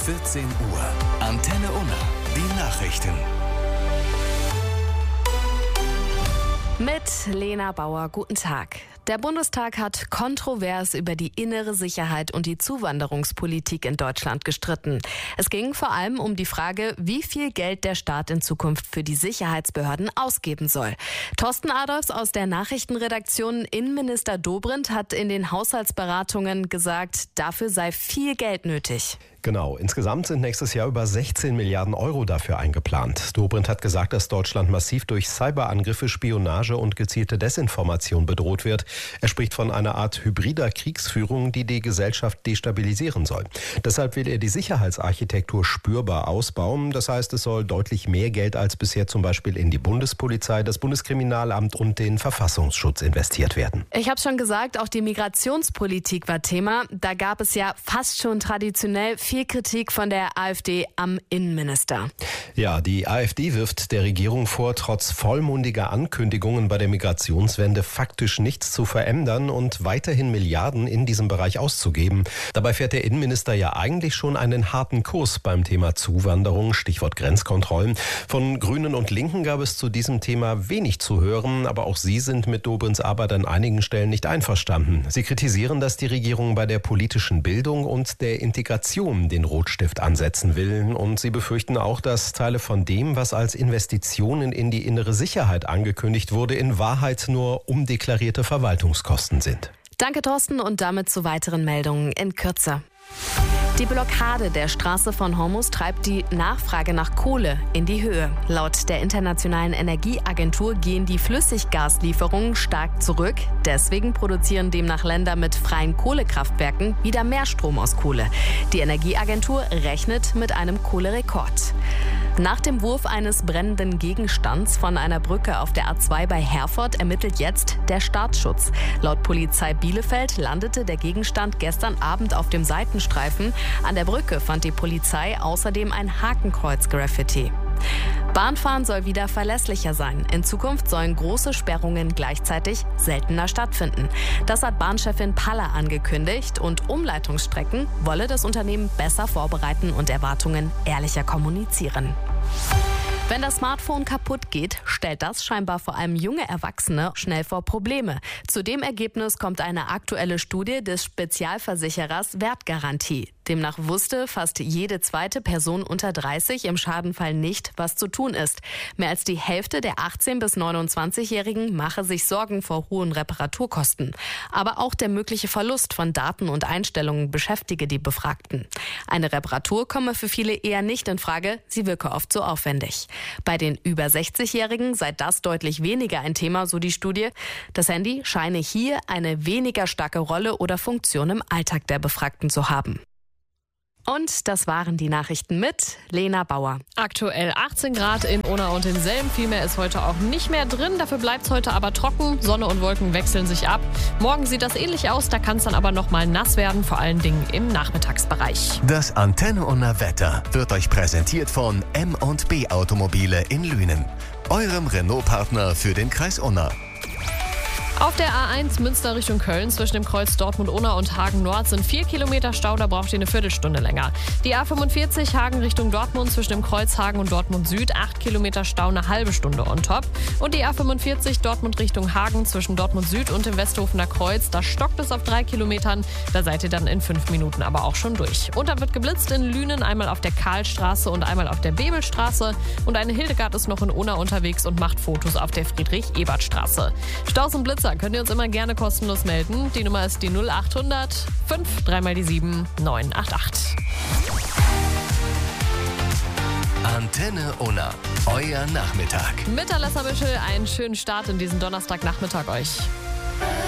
14 Uhr. Antenne Unna. Die Nachrichten. Mit Lena Bauer, guten Tag. Der Bundestag hat kontrovers über die innere Sicherheit und die Zuwanderungspolitik in Deutschland gestritten. Es ging vor allem um die Frage, wie viel Geld der Staat in Zukunft für die Sicherheitsbehörden ausgeben soll. Thorsten Adolfs aus der Nachrichtenredaktion, Innenminister Dobrindt hat in den Haushaltsberatungen gesagt, dafür sei viel Geld nötig. Genau, insgesamt sind nächstes Jahr über 16 Milliarden Euro dafür eingeplant. Dobrindt hat gesagt, dass Deutschland massiv durch Cyberangriffe, Spionage und gezielte Desinformation bedroht wird. Er spricht von einer Art hybrider Kriegsführung, die die Gesellschaft destabilisieren soll. Deshalb will er die Sicherheitsarchitektur spürbar ausbauen. Das heißt, es soll deutlich mehr Geld als bisher zum Beispiel in die Bundespolizei, das Bundeskriminalamt und den Verfassungsschutz investiert werden. Ich habe schon gesagt, auch die Migrationspolitik war Thema. Da gab es ja fast schon traditionell viel Kritik von der AfD am Innenminister. Ja, die AfD wirft der Regierung vor, trotz vollmundiger Ankündigungen bei der Migrationswende faktisch nichts zu verändern und weiterhin Milliarden in diesem Bereich auszugeben. Dabei fährt der Innenminister ja eigentlich schon einen harten Kurs beim Thema Zuwanderung, Stichwort Grenzkontrollen. Von Grünen und Linken gab es zu diesem Thema wenig zu hören, aber auch sie sind mit Dobrindts Arbeit an einigen Stellen nicht einverstanden. Sie kritisieren, dass die Regierung bei der politischen Bildung und der Integration den Rotstift ansetzen will. Und sie befürchten auch, dass Teile von dem, was als Investitionen in die innere Sicherheit angekündigt wurde, in Wahrheit nur umdeklarierte Verwaltungskosten sind. Danke, Thorsten, und damit zu weiteren Meldungen in Kürze. Die Blockade der Straße von Hormuz treibt die Nachfrage nach Kohle in die Höhe. Laut der Internationalen Energieagentur gehen die Flüssiggaslieferungen stark zurück. Deswegen produzieren demnach Länder mit freien Kohlekraftwerken wieder mehr Strom aus Kohle. Die Energieagentur rechnet mit einem Kohlerekord. Nach dem Wurf eines brennenden Gegenstands von einer Brücke auf der A2 bei Herford ermittelt jetzt der Staatsschutz. Laut Polizei Bielefeld landete der Gegenstand gestern Abend auf dem Seitenstreifen. An der Brücke fand die Polizei außerdem ein Hakenkreuz-Graffiti. Bahnfahren soll wieder verlässlicher sein. In Zukunft sollen große Sperrungen gleichzeitig seltener stattfinden. Das hat Bahnchefin Paller angekündigt und Umleitungsstrecken wolle das Unternehmen besser vorbereiten und Erwartungen ehrlicher kommunizieren. Wenn das Smartphone kaputt geht, stellt das scheinbar vor allem junge Erwachsene schnell vor Probleme. Zu dem Ergebnis kommt eine aktuelle Studie des Spezialversicherers Wertgarantie. Demnach wusste fast jede zweite Person unter 30 im Schadenfall nicht, was zu tun ist. Mehr als die Hälfte der 18- bis 29-Jährigen mache sich Sorgen vor hohen Reparaturkosten. Aber auch der mögliche Verlust von Daten und Einstellungen beschäftige die Befragten. Eine Reparatur komme für viele eher nicht in Frage, sie wirke oft so aufwendig. Bei den über 60-Jährigen sei das deutlich weniger ein Thema, so die Studie. Das Handy scheine hier eine weniger starke Rolle oder Funktion im Alltag der Befragten zu haben. Und das waren die Nachrichten mit Lena Bauer. Aktuell 18 Grad in Unna und in Selm. Viel mehr ist heute auch nicht mehr drin. Dafür bleibt es heute aber trocken. Sonne und Wolken wechseln sich ab. Morgen sieht das ähnlich aus. Da kann es dann aber noch mal nass werden. Vor allen Dingen im Nachmittagsbereich. Das Antenne Unna Wetter wird euch präsentiert von M&B Automobile in Lünen. Eurem Renault-Partner für den Kreis Unna. Auf der A1 Münster Richtung Köln zwischen dem Kreuz Dortmund-Unna und Hagen-Nord sind 4 Kilometer Stau, da braucht ihr eine Viertelstunde länger. Die A45 Hagen Richtung Dortmund zwischen dem Kreuz Hagen und Dortmund Süd, 8 Kilometer Stau, eine halbe Stunde on top. Und die A45 Dortmund Richtung Hagen zwischen Dortmund Süd und dem Westhofener Kreuz, da stockt es auf 3 Kilometern, da seid ihr dann in 5 Minuten aber auch schon durch. Und dann wird geblitzt in Lünen, einmal auf der Karlstraße und einmal auf der Bebelstraße. Und eine Hildegard ist noch in Unna unterwegs und macht Fotos auf der Friedrich-Ebert-Straße. Staus und Blitzer könnt ihr uns immer gerne kostenlos melden. Die Nummer ist die 0800 5 3 mal die 7 988. Antenne Unna, euer Nachmittag. Mit Alessa Mischel einen schönen Start in diesen Donnerstagnachmittag euch.